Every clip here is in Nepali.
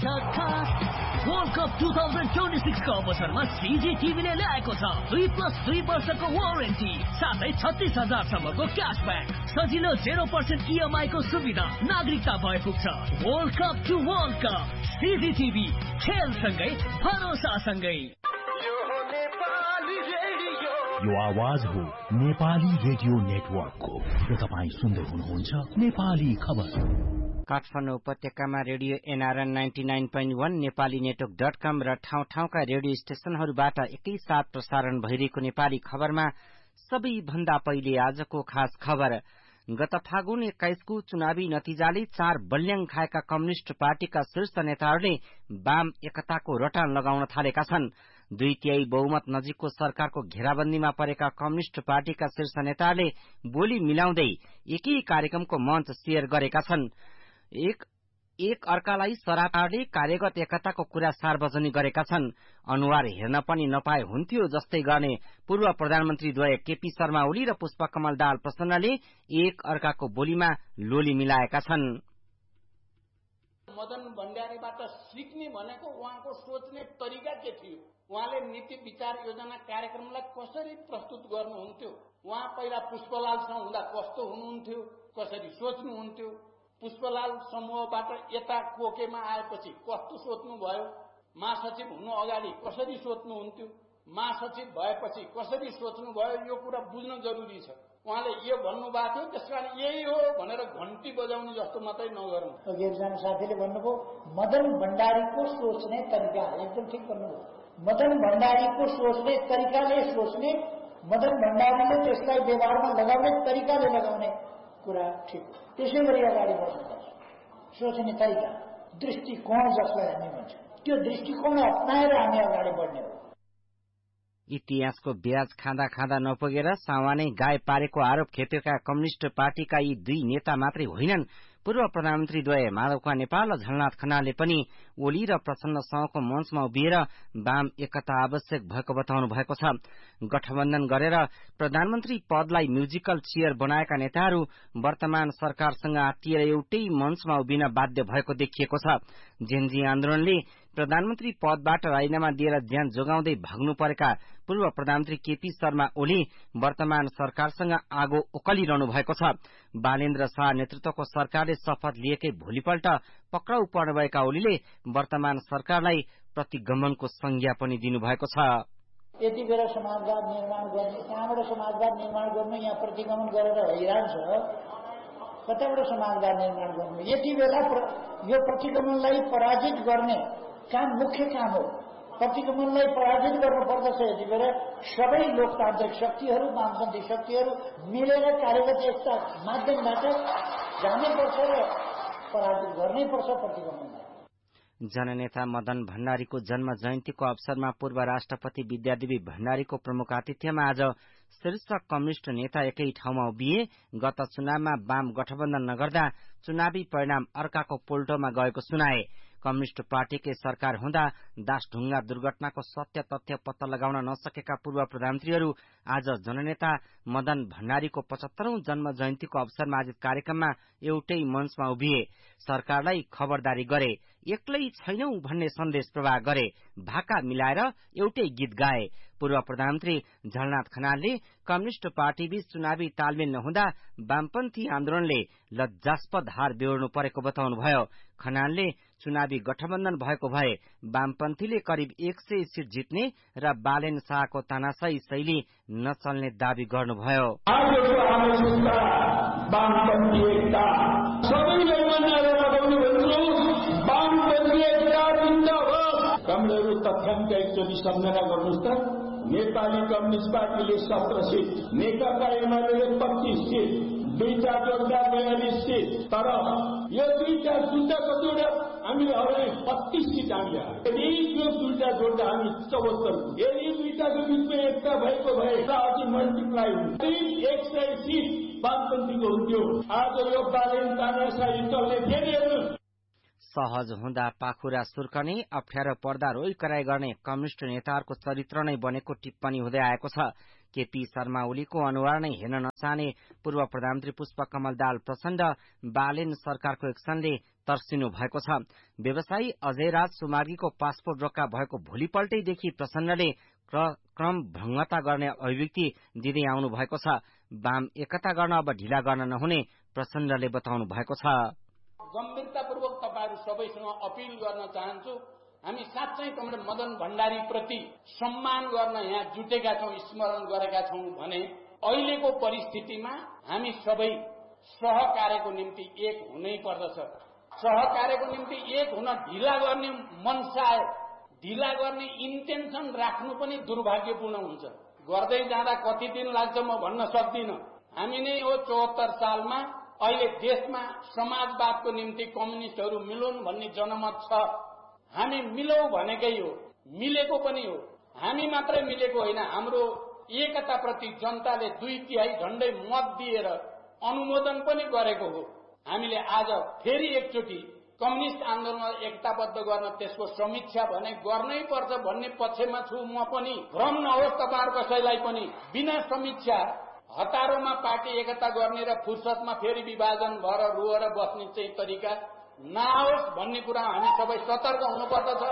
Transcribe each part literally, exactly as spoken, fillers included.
साथ खास world cup two thousand twenty six को अवसरमा सीजी टिभीले ल्याएको छ दुई प्लस दुई वर्षको वारेन्टी साथै छत्तीस हजार सम्मको क्यासब्याक सजिलो जेरो पर्सेन्ट इएमआई को सुविधा नागरिकता भए पुग्छ। World cup two world cup CG TV खेलसँगै भरोसासँगै। यो आवाज हो नेपाली रेडियो नेटवर्कको र तपाईँ सुन्दै हुनुहुन्छ नेपाली खबर। काठमाडौँ उपत्यकामा radio NRN ninety nine point वन नेपाली नेटवर्क डट कम र ठाउँ ठाउँका रेडियो स्टेशनहरूबाट एकैसाथ प्रसारण भइरहेको नेपाली खबरमा सबैभन्दा पहिले आजको खास खबर। गत फागुन एक्काइसको चुनावी नतिजाले चार बल्याङ खाएका कम्युनिष्ट पार्टीका शीर्ष नेताहरूले वाम एकताको रटान लगाउन थालेका छन्। दुई तिहाई बहुमत नजिकको सरकारको घेराबन्दीमा परेका कम्युनिष्ट पार्टीका शीर्ष नेताहरूले बोली मिलाउँदै एकै कार्यक्रमको मञ्च शेयर गरेका छन्। एक एक अर्कालाई सरापाले कार्यगत एकताको कुरा सार्वजनिक गरेका छन्। अनुहार हेर्न पनि नपाए हुन्थ्यो जस्तै गर्ने पूर्व प्रधानमन्त्री द्वय केपी शर्मा ओली र पुष्पकमल दाहाल प्रचण्डले एक अर्काको बोलीमा लोली मिलाएका छन्। मदन भण्डारीबाट सिक्ने भनेको उहाँको सोच्ने तरिका के थियो, उहाँले नीति विचार योजना कार्यक्रमलाई कसरी प्रस्तुत गर्नुहुन्थ्यो, उहाँ पहिला पुष्पलालसँग हुँदा कस्तो हुनुहुन्थ्यो, कसरी सोच्नुहुन्थ्यो, पुष्पलाल समूहबाट यता कोकेमा आएपछि कस्तो सोच्नुभयो, महासचिव हुनु अगाडि कसरी सोच्नुहुन्थ्यो, महासचिव भएपछि कसरी सोच्नुभयो, यो कुरा बुझ्न जरुरी छ। उहाँले यो भन्नुभएको थियो, त्यसकारण यही हो भनेर घन्टी बजाउने जस्तो मात्रै नगर्नु। अघि एकजना साथीले भन्नुभयो मदन भण्डारीको सोच्ने तरिका, एकदम ठिक भन्नुभयो। मदन भण्डारीको सोच्ने तरिकाले सोच्ने, मदन भण्डारीले त्यसलाई व्यवहारमा लगाउने तरिकाले लगाउने कुरा ठिक। त्यसै गरी अगाडि बढ्नुपर्छ। सोच्ने तरिका, दृष्टिकोण जसलाई हामी भन्छौँ, त्यो दृष्टिकोण अपनाएर हामी अगाडि बढ्ने हो। इतिहासको ब्याज खाँदा खाँदा नपुगेर सावानै गाय पारेको आरोप खेपेका कम्युनिष्ट पार्टीका यी दुई नेता मात्रै होइनन्, पूर्व प्रधानमन्त्री द्वय माधवका नेपाल र झलनाथ खनालले पनि ओली र प्रचण्डसँगको मञ्चमा उभिएर वाम एकता आवश्यक भएको बताउनु भएको छ। गठबन्धन गरेर प्रधानमन्त्री पदलाई म्युजिकल चेयर बनाएका नेताहरू वर्तमान सरकारसँग आटिएर एउटै मञ्चमा उभिन बाध्य भएको देखिएको छ। जेनजी आन्दोलनले प्रधानमन्त्री पदबाट राजीनामा दिएर ज्यान जोगाउँदै भाग्नु परेका पूर्व प्रधानमन्त्री केपी शर्मा ओली वर्तमान सरकारसँग आगो ओकलिरहनु भएको छ। बालेन्द्र शाह नेतृत्वको सरकारले शपथ लिएकै भोलिपल्ट पक्राउ पर्नुभएका ओलीले वर्तमान सरकारलाई प्रतिगमनको संज्ञा पनि दिनुभएको छ। यति बेला समाजवाद निर्माण गर्ने, कहाँबाट समाजवाद निर्माण गर्नु, यहाँ प्रतिगमन गरेर हैरान छ, कताबाट समाजवाद निर्माण गर्नु। यति बेला यो प्रतिगमनलाई पराजित गर्ने काम मुख्य काम हो। प्रतिगमनलाई पराजित गर्नु पर्दछ। यति बेला सबै लोकतान्त्रिक शक्तिहरू, वामपन्थी शक्तिहरू मिलेर कार्यगत एकता माध्यमबाट जानुपर्छ र पराजित गर्नै पर्छ प्रतिगमनलाई। जननेता मदन भण्डारीको जन्म जयन्तीको अवसरमा पूर्व राष्ट्रपति विद्यादेवी भण्डारीको प्रमुख आतिथ्यमा आज शीर्ष कम्युनिष्ट नेता एकै ठाउँमा उभिए। गत चुनावमा वाम गठबन्धन नगर्दा चुनावी परिणाम अर्काको पोल्टोमा गएको सुनाए। कम्युनिष्ट पार्टीकै सरकार हुँदा दासढुङ्गा दुर्घटनाको सत्य तथ्य पत्ता लगाउन नसकेका पूर्व प्रधानमन्त्रीहरू आज जननेता मदन भण्डारीको पचहत्तरौं जन्म जयन्तीको अवसरमा आयोजित कार्यक्रममा एउटै मञ्चमा उभिए। सरकारलाई खबरदारी गरे, एक्लै छैनौ भन्ने सन्देश प्रवाह गरे, भाका मिलाएर एउटै गीत गाए। पूर्व प्रधानमन्त्री झलनाथ खनालले कम्युनिष्ट पार्टीबीच चुनावी तालमेल नहुँदा वामपन्थी आन्दोलनले लज्जास्पद हार बेहोर्नु परेको बताउनुभयो। खनालले चुनावी गठबन्धन भएको भए वामपन्थीले करिब एक सय सीट जित्ने र बालेन शाहको तानाशाही शैली नचल्ने दावी गर्नुभयो। तथ्याङ्क एकचोटि सम्झना गर्नुहोस् त, नेपाली कम्युनिस्ट पार्टीले सत्र सीट, नेकपा एमाले पच्चीस सीट, दुईटा जोड्दा बयालिस सीट, तर यो दुईटा जुट्दा कतिवटा हामीले हराए बत्तीस सीट हामीले। यदि यो दुईटा जोड्दा हामी चौहत्तर, यदि दुईटाको बिचमा एकता भएको भए अझै मल्टिप्लाई हुन्थ्यो, एक सय सीट वामपन्थीको हुन्थ्यो। आज यो बालेन तानाशाही चल्ने थिएन। सहज हुँदा पाखुरा सुर्कने, अप्ठ्यारो पर्दा रोइ कराई गर्ने कम्युनिष्ट नेताहरूको चरित्र नै बनेको टिप्पणी हुँदै आएको छ। केपी शर्मा ओलीको अनुहार नै हेर्न नचाहने पूर्व प्रधानमन्त्री पुष्पकमल दाहाल प्रचण्ड बालेन सरकारको एक्सनले तर्सिनु भएको छ। व्यवसायी अजय राज सुमार्गीको पासपोर्ट रोक्का भएको भोलिपल्टैदेखि प्रचण्डले क्रम भङ्गता गर्ने अभिव्यक्ति दिँदै आउनु भएको छ। वाम एकता गर्न अब ढिला गर्न नहुने प्रचण्डले बताउनु भएको छ। गम्भीरतापूर्वक तपाईहरु सबैसँग अपील गर्न चाहन्छु, हामी साँच्चै कमरेड मदन भण्डारी प्रति सम्मान गर्न यहाँ जुटेका छौं, स्मरण गरेका छौं भने अहिलेको परिस्थितिमा हामी सबै सहकार्यको निम्ति एक हुनै पर्दछ। सहकार्यको निम्ति एक हुन ढिला गर्ने मनसा, ढिला गर्ने इन्टेन्सन राख्नु पनि दुर्भाग्यपूर्ण हुन्छ। गर्दै जाँदा कति दिन लाग्छ म भन्न सक्दिन। हामी नै हो चौहत्तर सालमा अहिले देशमा समाजवादको निम्ति कम्युनिस्टहरू मिलौं भन्ने जनमत छ। हामी मिलौ भनेकै हो, मिलेको पनि हो। हामी मात्रै मिलेको होइन, हाम्रो एकताप्रति जनताले दुई तिहाई झण्डै मत दिएर अनुमोदन पनि गरेको हो। हामीले आज फेरि एकचोटि कम्युनिस्ट आन्दोलनलाई एकताबद्ध गर्न त्यसको समीक्षा भने गर्नै पर्छ भन्ने पक्षमा छु म पनि। भ्रम नहोस् तपाईहरु कसैलाई पनि, बिना समीक्षा हतारोमा पार्टी एकता गर्ने र फुर्सदमा फेरि विभाजन भएर रोएर बस्ने चाहिँ तरिका नआओस् भन्ने कुरा हामी सबै सतर्क हुनुपर्दछ।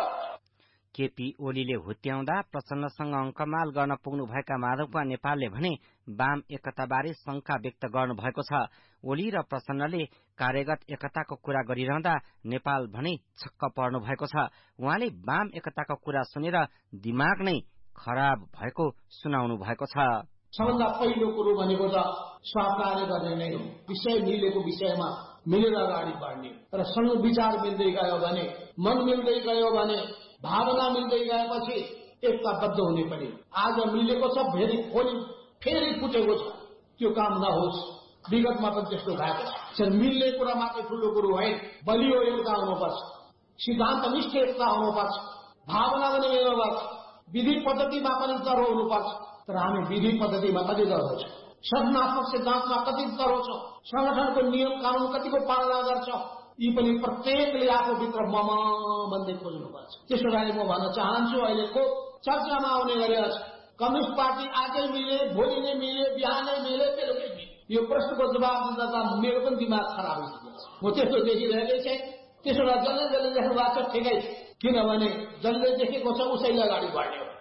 केपी ओलीले हुत्याउँदा प्रचण्डसँग अङ्कमाल गर्न पुग्नुभएका माधवकुमार नेपालले भने वाम एकताबारे शंका व्यक्त गर्नु भएको छ। ओली र प्रचण्डले कार्यगत एकताको कुरा गरिरहँदा नेपाल भने छक्क पर्नु भएको छ। उहाँले वाम एकताको कुरा सुनेर दिमाग नै खराब भएको सुनाउनु भएको छ। सबभन्दा पहिलो कुरो भनेको त सहकार्य गर्ने नै हो। विषय मिलेको विषयमा मिलेर अगाडि बढ्ने र सँग विचार मिल्दै गयो भने, मन मिल्दै गयो भने, भावना मिल्दै गएपछि एकताबद्ध हुने पनि। आज मिलेको छ, फेरि खोली फेरि फुटेको छ, त्यो काम नहोस्। विगतमा पनि त्यस्तो भएको छ। मिल्ने कुरा मात्रै ठूलो कुरो होइन, बलियो एकता हुनुपर्छ, सिद्धान्तनिष्ठ एकता हुनुपर्छ, भावना पनि मिल्नुपर्छ, विधि पद्धतिमा पनि तरो हुनुपर्छ। तर हामी विधि पद्धतिमा कति तरो छौं, सदनात्मक सिद्धान्तमा कति तरो छौं, संगठनको नियम कानून कतिको पालना गर्छौं, यी पनि प्रत्येकले आफूभित्र मम भन्दै खोज्नुपर्छ। त्यसो कारण म भन्न चाहन्छु, अहिलेको चर्चामा आउने गरेको छ कम्युनिस्ट पार्टी आजै मिले, भोलि नै मिले, बिहानै मिले, बेलुकै मिले। यो प्रश्नको जवाब दिँदा मेरो पनि दिमाग खराब भइसकेको छ। म त्यस्तो देखिरहेकै छैन। त्यसो भए जसले जसले देख्नु भएको छ ठिकै छ, किनभने जसले देखेको छ उसैले अगाडि बढ्ने हो।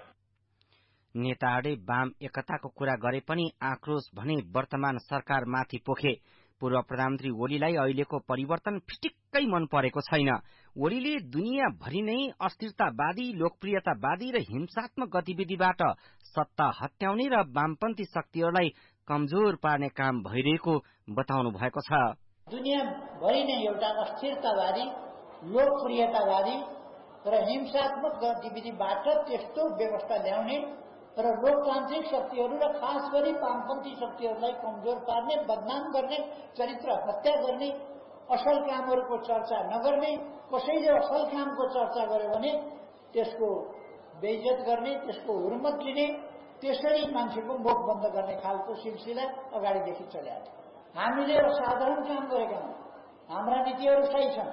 नेताहरूले वाम एकताको कुरा गरे पनि आक्रोश भने वर्तमान सरकार माथि पोखे। पूर्व प्रधानमन्त्री ओलीलाई अहिलेको परिवर्तन फिटिक्कै मन परेको छैन। ओलीले दुनियाँभरि नै अस्थिरतावादी, लोकप्रियतावादी र हिंसात्मक गतिविधिबाट सत्ता हत्याउने र वामपन्थी शक्तिहरूलाई कमजोर पार्ने काम भइरहेको बताउनु भएको छ। दुनियाँभरि नै एउटा अस्थिरतावादी, लोकप्रियतावादी र हिंसात्मक गतिविधिबाट त्यस्तो व्यवस्था ल्याउने र लोकतान्त्रिक शक्तिहरू र खास गरी वामपन्थी शक्तिहरूलाई कमजोर पार्ने, बदनाम गर्ने, चरित्र हत्या गर्ने, असल कामहरूको चर्चा नगर्ने, कसैले असल कामको चर्चा गर्यो भने त्यसको बेइज्जत गर्ने, त्यसको हुर्मत लिने, त्यसरी मान्छेको मुख बन्द गर्ने खालको सिलसिला अगाडिदेखि चलिआएको छ। हामीले असाधारण काम गरेका हौं, हाम्रा नीतिहरू सही छन्।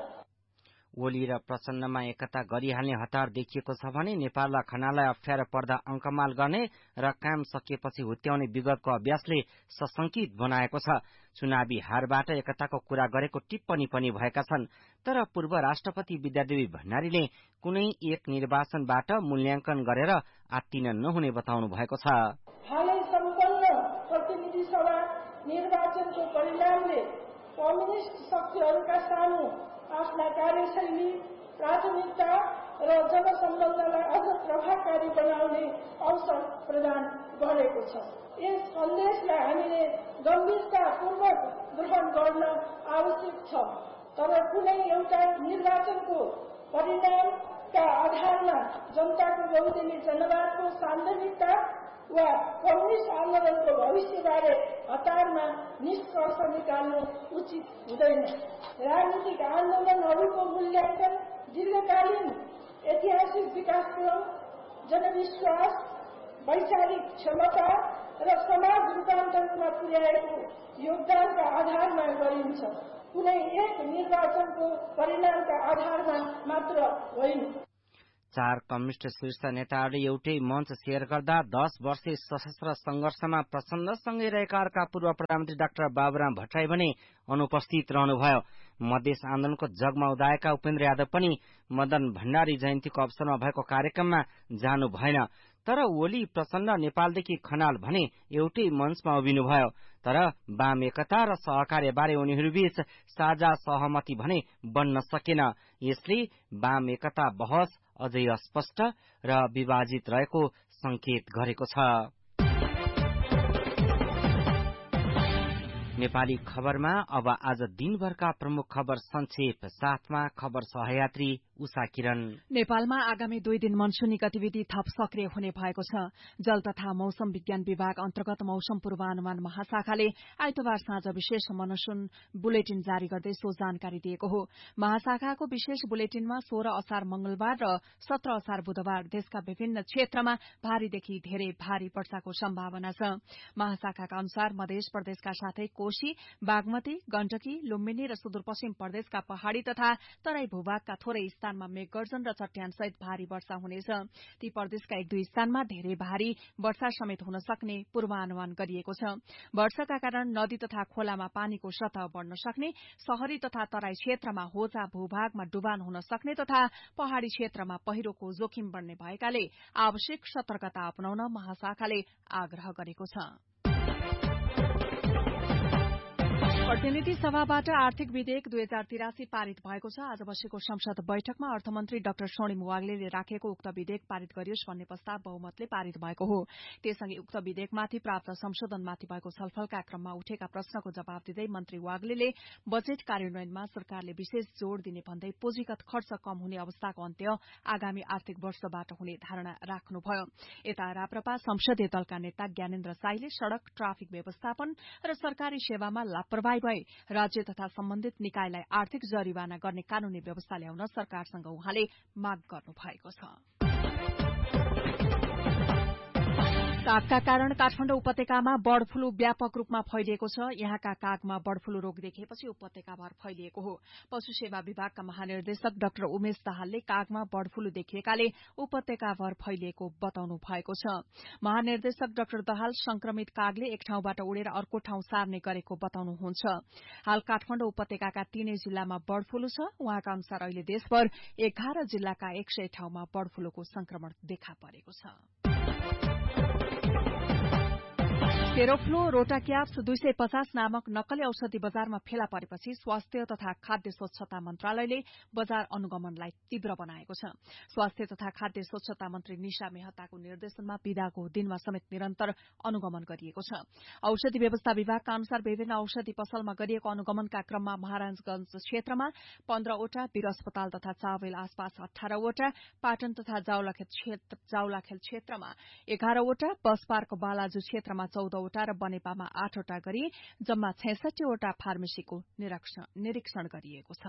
ओली र प्रचण्डमा एकता गरिहाल्ने हतार देखिएको छ भने नेपाल र खनालाई अप्ठ्यारो पर्दा अङ्कमाल गर्ने र काम सकिएपछि हुत्याउने विगतको अभ्यासले सशंकित बनाएको छ। चुनावी हारबाट एकताको कुरा गरेको टिप्पणी पनि भएका छन्। तर पूर्व राष्ट्रपति विद्यादेवी भण्डारीले कुनै एक निर्वाचनबाट मूल्याङ्कन गरेर आत्तिन नहुने बताउनु भएको छ। हालै सम्पन्न प्रतिनिधि सभा निर्वाचनको परिणामले कम्युनिस्ट शक्तिहरूका सामु आफ्ना कार्यशैली, प्राथमिकता र जनसम्बन्धलाई अझ प्रभावकारी बनाउने अवसर प्रदान गरेको छ। यस सन्देशलाई हामीले गम्भीरतापूर्वक ग्रहण गर्न आवश्यक छ। तर कुनै एउटा निर्वाचनको परिणामका आधारमा जनताको बहुदलीय जनवादको सान्दर्भिकता वा कम्युनिस्ट आन्दोलनको भविष्यबारे हतारमा निष्कर्ष निकाल्नु उचित हुँदैन। राजनीतिक आन्दोलनहरूको मूल्याङ्कन दीर्घकालीन ऐतिहासिक विकासक्रम, जनविश्वास, वैचारिक क्षमता र समाज रूपान्तरणमा पुर्याएको योगदानका आधारमा गरिन्छ, कुनै एक निर्वाचनको परिणामका आधारमा मात्र होइन। चार कम्युनिष्ट शीर्ष नेताहरूले एउटै मञ्च शेयर गर्दा दश वर्षे सशस्त्र संघर्षमा प्रचण्डसँगै रहेका अर्का पूर्व प्रधानमन्त्री डाक्टर बाबुराम भट्टराई भने अनुपस्थित रहनुभयो। मधेस आन्दोलनको जगमा उदाएका उपेन्द्र यादव पनि मदन भण्डारी जयन्तीको अवसरमा भएको कार्यक्रममा जानु भएन। तर ओली प्रचण्ड नेपालदेखि खनाल भने एउटै मञ्चमा उभिनुभयो। तर वाम एकता र सहकार्यबारे उनीहरूबीच साझा सहमति भने बन्न सकेन। यसले वाम एकता बहस अझै अस्पष्ट र विभाजित रहेको संकेत गरेको छ। नेपाली खबरमा अब आज दिनभरका प्रमुख खबर संक्षेप साथमा खबर सहयात्री उषा किरण। नेपालमा आगामी दुई दिन मनसूनी गतिविधि थप सक्रिय हुने भएको छ। जल तथा मौसम विज्ञान विभाग अन्तर्गत मौसम पूर्वानुमान महाशाखाले आइतबार साँझ विशेष मनसून बुलेटिन जारी गर्दै सो जानकारी दिएको हो। महाशाखाको विशेष बुलेटिनमा सोह्र असार मंगलबार र सत्र असार बुधबार देशका विभिन्न क्षेत्रमा भारीदेखि धेरै भारी वर्षाको सम्भावना छ। महाशाखाका अनुसार मध्य प्रदेशका साथै कोशी, बागमती, गण्डकी, लुम्बिनी र सुदूरपश्चिम प्रदेशका पहाड़ी तथा तराई भूभागका थोरै स्थानमा मेघगर्जन र चट्यान सहित भारी वर्षा हुनेछ। ती प्रदेशका एक दुई स्थानमा धेरै भारी वर्षा समेत हुन सक्ने पूर्वानुमान गरिएको छ। वर्षाका कारण नदी तथा खोलामा पानीको सतह बढ़न सक्ने, शहरी तथा तराई क्षेत्रमा होजा भूभागमा डुबान हुन सक्ने तथा पहाड़ी क्षेत्रमा पहिरोको जोखिम बढ़ने भएकाले आवश्यक सतर्कता अपनाउन महाशाखाले आग्रह गरेको छ। प्रतिनिधि सभाबाट आर्थिक विधेयक दुई हजार तिरासी पारित भएको छ। आज बसेको संसद बैठकमा अर्थमन्त्री डाक्टर स्वर्णिम वाग्लेले राखेको उक्त विधेयक पारित गरियोस् भन्ने प्रस्ताव बहुमतले पारित भएको हो। त्यससँगै उक्त विधेयकमाथि प्राप्त संशोधनमाथि भएको छलफलका क्रममा उठेका प्रश्नको जवाब दिँदै मन्त्री वाग्लेले बजेट कार्यान्वयनमा सरकारले विशेष जोड़ दिने भन्दै पुँजीगत खर्च कम हुने अवस्थाको अन्त्य आगामी आर्थिक वर्षबाट हुने धारणा राख्नुभयो। यता राप्रपा संसदीय दलका नेता ज्ञानेन्द्र साईले सड़क ट्राफिक व्यवस्थापन र सरकारी सेवामा लापरवाही भए राज्य तथा सम्बन्धित निकायलाई आर्थिक जरिवाना गर्ने कानूनी व्यवस्था ल्याउन सरकारसँग उहाँले माग गर्नु भएको छ। कागका कारण काठमाडौँ उपत्यकामा बर्ड फ्लू व्यापक रूपमा फैलिएको छ। यहाँका कागमा बर्ड फ्लू रोग देखिएपछि उपत्यकाभर फैलिएको हो। पशु सेवा विभागका महानिर्देशक डाक्टर उमेश दाहालले कागमा बर्ड फ्लू देखिएकाले उपत्यकाभर फैलिएको बताउनु भएको छ। महानिर्देशक डाक्टर दाहाल संक्रमित कागले एक ठाउँबाट उडेर अर्को ठाउँ सार्ने गरेको बताउनुहुन्छ। हाल काठमाडौँ उपत्यकाका तीनै जिल्लामा बर्ड फ्लू छ। उहाँका अनुसार अहिले देशभर एघार जिल्लाका एक सय ठाउँमा बर्ड फ्लूको संक्रमण देखा परेको छ। सेरोफ्लो रोटाक्याप्स दुई सय पचास नामक नक्कली औषधि बजारमा फेला परेपछि स्वास्थ्य तथा खाद्य स्वच्छता मन्त्रालयले बजार अनुगमनलाई तीव्र बनाएको छ। स्वास्थ्य तथा खाद्य स्वच्छता मन्त्री निशा मेहताको निर्देशनमा बिदाको दिनमा समेत निरन्तर अनुगमन गरिएको छ। औषधि व्यवस्था विभागका अनुसार विभिन्न औषधि पसलमा गरिएको अनुगमनका क्रममा महाराजगंज क्षेत्रमा पन्ध्रवटा, वीर अस्पताल तथा चावेल आसपास अठारवटा, पाटन तथा जाउलाखेल क्षेत्रमा एघारवटा, बस पार्क बालाजु क्षेत्रमा चौध र बनेपामा आठवटा गरी जम्मा छैसठीवटा फार्मेसीको निरीक्षण गरिएको छ।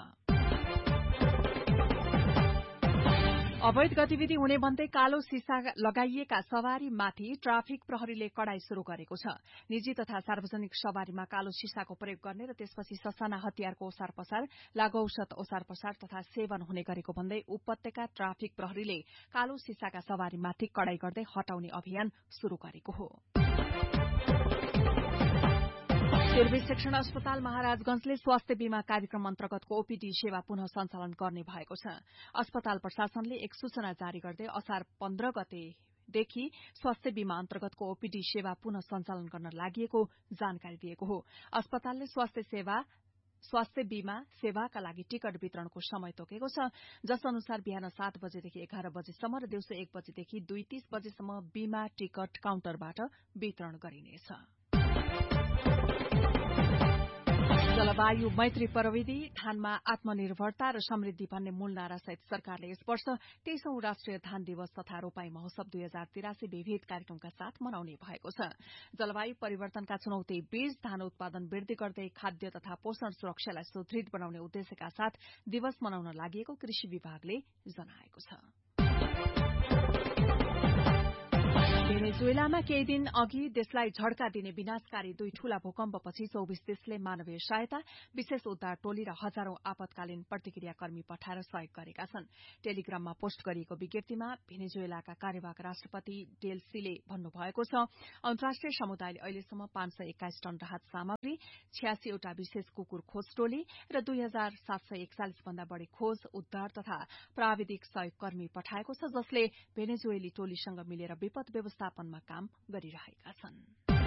अवैध गतिविधि हुने भन्दै कालो सीसा लगाइएका सवारीमाथि ट्राफिक प्रहरीले कड़ाई शुरू गरेको छ। निजी तथा सार्वजनिक सवारीमा कालो सीसाको प्रयोग गर्ने र त्यसपछि ससाना हतियारको ओसार पसार, लागु औषध ओसार पसार तथा सेवन हुने गरेको भन्दै उपत्यका ट्राफिक प्रहरीले कालो सीसाका सवारीमाथि कड़ाई गर्दै हटाउने अभियान शुरू गरेको हो। शेरबी शिक्षण अस्पताल महाराजगंजले स्वास्थ्य बीमा कार्यक्रम अन्तर्गतको ओपीडी सेवा पुनः सञ्चालन गर्ने भएको छ। अस्पताल प्रशासनले एक सूचना जारी गर्दै असार पन्ध्र गतेदेखि स्वास्थ्य बीमा अन्तर्गतको ओपीडी सेवा पुनः सञ्चालन गर्न लागि जानकारी दिएको हो। अस्पतालले स्वास्थ्य सेवा स्वास्थ्य बीमा सेवाका लागि टिकट वितरणको समय तोकेको छ, जस अनुसार बिहान सात बजेदेखि एघार बजेसम्म र दिउँसो एक बजेदेखि दुई तीस बजेसम्म बीमा टिकट काउन्टरबाट वितरण गरिनेछ। जलवायु मैत्री प्रविधि धानमा आत्मनिर्भरता र समृद्धि भन्ने मूल नारासहित सरकारले यस वर्ष तेइसौं राष्ट्रिय धान दिवस तथा रोपाई महोत्सव दुई हजार तिरासी विविध कार्यक्रमका साथ मनाउने भएको छ। जलवायु परिवर्तनका चुनौती बीच धान उत्पादन वृद्धि गर्दै खाद्य तथा पोषण सुरक्षालाई सुदृढ़ बनाउने उद्देश्यका साथ दिवस मनाउन लागि कृषि विभागले जनाएको छ। भेनेजुएलामा केही दिन अघि देशलाई झड्का दिने विनाशकारी दुई ठूला भूकम्पपछि चौबिस देशले मानवीय सहायता, विशेष उद्धार टोली र हजारौं आपतकालीन प्रतिक्रिया कर्मी पठाएर सहयोग गरेका छन्। टेलिग्राममा पोस्ट गरिएको विज्ञप्तिमा भेनेजुएलाका कार्यवाहक राष्ट्रपति डेल्सीले भन्नुभएको छ, अन्तर्राष्ट्रिय समुदायले अहिलेसम्म पाँच सय एक्काइस टन राहत सामग्री, छ्यासीवटा विशेष कुकुर खोज टोली र दुई हजार सात सय एकचालिस भन्दा बढ़ी खोज, उद्धार तथा प्राविधिक सहयोग कर्मी पठाएको छ, जसले भेनेजुएली टोलीसँग मिलेर विपद व्यवस्थापनमा काम गरिरहेका छन्।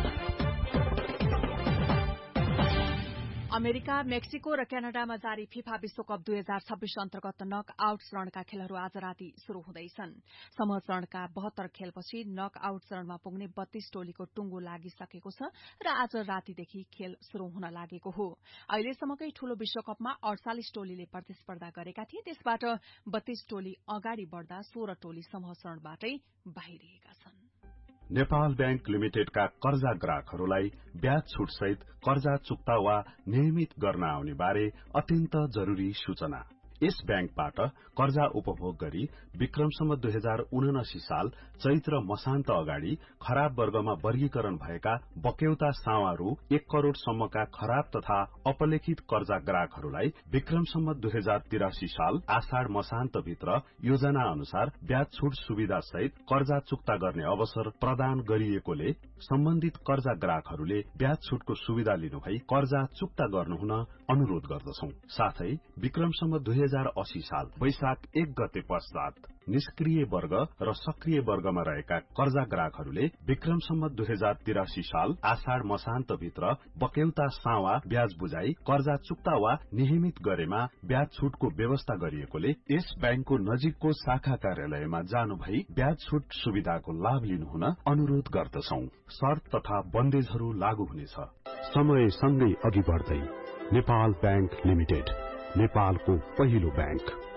अमेरिका, मेक्सिको र क्यानाडामा जारी फिफा विश्वकप दुई हजार छब्बीस अन्तर्गत नक आउट चरणका खेलहरू आज राति शुरू हुँदैछन्। समूह चरणका बहत्तर खेलपछि नक आउट चरणमा पुग्ने बत्तीस टोलीको टुंगो लागिसकेको छ र आज रातिदेखि खेल शुरू हुन लागेको हो। अहिलेसम्मकै ठूलो विश्वकपमा अड़चालिस टोलीले प्रतिस्पर्धा गरेका थिए, त्यसबाट बत्तीस टोली अगाडि बढ़दा सोह्र टोली समूह चरणबाटै बाहिरिएका छन्। नेपाल बैंक लिमिटेडका कर्जा ग्राहकहरूलाई ब्याज छुट सहित कर्जा चुक्ता वा नियमित गर्न आउने बारे अत्यन्त जरूरी सूचना। यस बैंकबाट कर्जा उपभोग गरी विक्रमसम्म दुई हजार उनासी साल चैत्र मसान्त अगाडि खराब वर्गमा वर्गीकरण भएका बक्यौता सावा रु एक करोड़ सम्मका खराब तथा अपलेखित कर्जा ग्राहकहरूलाई विक्रमसम्म दुई हजार तिरासी साल आषाढ़ मसान्त भित्र योजना अनुसार ब्याज छुट सुविधा सहित कर्जा चुक्ता गर्ने अवसर प्रदान गरिएकोले सम्बन्धित कर्जा ग्राहकहरूले ब्याज छुटको सुविधा लिनुभई कर्जा चुक्ता गर्नुहुन अनुरोध गर्दछौं। साथै विक्रमसम्म दुई हजार अस्सी साल वैशाख एक गते पश्चात निष्क्रिय वर्ग र सक्रिय वर्गमा रहेका कर्जा ग्राहकहरूले विक्रमसम्म दुई हजार तिरासी साल आषाढ़ मसान्त भित्र बक्यौता सावा ब्याज बुझाई कर्जा चुक्ता वा नियमित गरेमा ब्याज छुटको व्यवस्था गरिएकोले यस बैंकको नजिकको शाखा कार्यालयमा जानु भई ब्याज छुट सुविधाको लाभ लिनुहुन अनुरोध गर्दछौं। शर्त तथा बन्देजहरू लागू हुनेछ। समय सँगै अघि बढ्दै नेपाल बैंक लिमिटेड, नेपालको पहिलो बैंक।